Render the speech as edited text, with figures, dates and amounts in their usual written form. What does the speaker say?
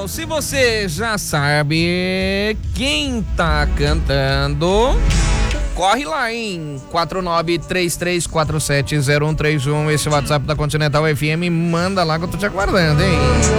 se você já sabe quem tá cantando, corre lá em 4933470131, esse WhatsApp da Continental FM, manda lá que eu tô te aguardando, hein?